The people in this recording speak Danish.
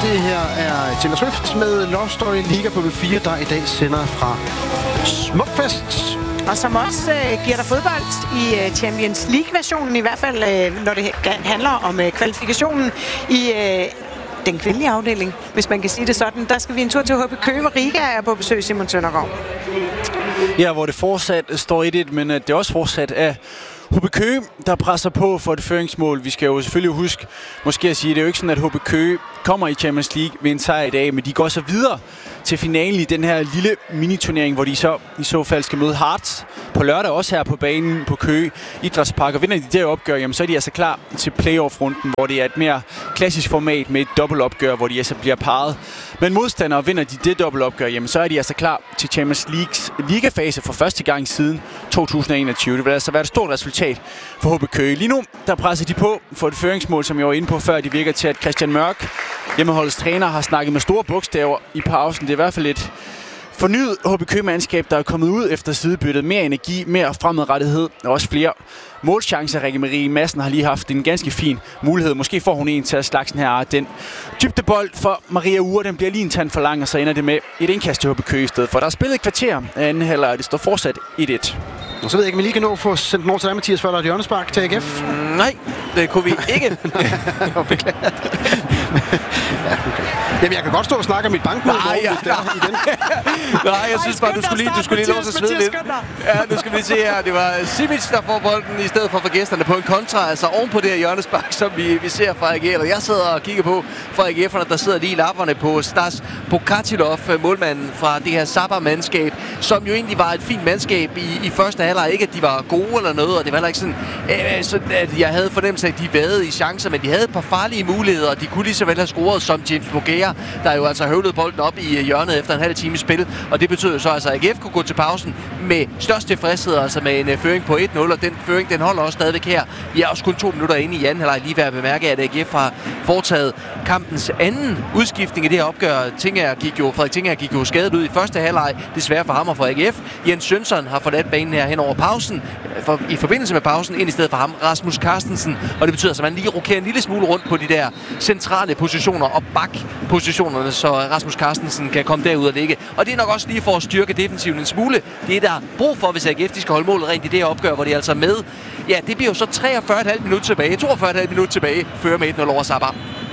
Det her er Taylor Swift med Love Story Liga på V4, der i dag sender fra Smukfest. Og som også giver dig fodbold i Champions League-versionen, i hvert fald når det handler om kvalifikationen i den kvindelige afdeling, hvis man kan sige det sådan. Der skal vi en tur til HB Køge, hvor Riga er på besøg, Simon Søndergaard. Ja, hvor det fortsat står 1-1, men det er også fortsat af HB Køge, der presser på for et føringsmål. Vi skal jo selvfølgelig huske, måske at sige, det er jo ikke sådan, at HB Køge kommer i Champions League ved en sejr i dag, men de går så videre til finalen i den her lille miniturnering, hvor de så i så fald skal møde Hearts på lørdag, også her på banen på Køge Idrætspark. Og vinder de det opgør, jamen, så er de altså klar til playoff-runden, hvor det er et mere klassisk format med et dobbeltopgør, hvor de altså bliver parret. Men modstandere vinder de det dobbeltopgør, jamen, så er de altså klar til Champions Leagues ligafase for første gang siden 2021. Det vil altså være et stort resultat for HB Køge. Lige nu, der presser de på for et føringsmål, som jeg var inde på før. De virker til, at Christian Mørk, hjemmeholdets træner, har snakket med store bogstaver i pausen. Det er i hvert fald et fornyet HB Køge-mandskab, der er kommet ud efter sidebyttet. Mere energi, mere fremadrettighed og også flere målchancer. Rikke Marie Madsen har lige haft en ganske fin mulighed. Måske får hun en til at slagsen her. Den dybdebold for Maria Ure, den bliver lige en tand for lang, og så ender det med et indkast til HB Køge i stedet for. Der er spillet et kvarter af anden halvleg, og det står fortsat 1-1. Og så ved jeg ikke, om vi lige kan nå at få sendt den over til dig, Mathias, før der er et hjørnespark til AGF. Nej, det kunne vi ikke. Ja, okay. Jamen, jeg kan godt stå og snakke om mit bankmål. Nej, jeg synes bare, du skulle lige lov til at svede lidt. Ja, nu skal vi se her. Det var Simic, der får bolden i stedet for gæsterne på en kontra. Altså oven på det her hjørnespark, som vi ser fra AGF. Og jeg sidder og kigger på fra AGF'erne, der sidder lige i lapperne på Stas Pokatilov, målmanden fra det her Sabah-mandskab, som jo egentlig var et fint mandskab i første halvleg. Ikke, at de var gode eller noget, og det var heller ikke sådan, at jeg havde fornemmelse af, at de vadede i chancer, men de havde et par farlige muligheder, og de kunne lige så vel have scoret som James Mugera, der jo altså høvlede bolden op i hjørnet efter en halv time spil, og det betød jo så altså, at AGF kunne gå til pausen med størst tilfredshed, altså med en føring på 1-0, og den føring, den holder også stadigvæk her. Vi er også kun 2 minutter inde i anden halvleg, lige ved at bemærke, at AGF har foretaget kampens anden udskiftning i det her opgør. Frederik Tinger gik jo skadet ud i første halvleg, desværre for ham og for AGF. Jens Sønsson har forladt banen her hen over pausen, i forbindelse med pausen, ind i stedet for ham, Rasmus Carstensen, og det betyder, at man lige rokerer en lille smule rundt på de der centrale positioner og bakpositionerne, så Rasmus Carstensen kan komme derud og ligge. Og det er nok også lige for at styrke defensiven en smule. Det er der brug for, hvis AGF de skal holde målet rent i det her opgør, hvor de altså med. Ja, det bliver jo så 42,5 minutter tilbage, 42,5 minutter tilbage, fører med 1-0 over Sabah.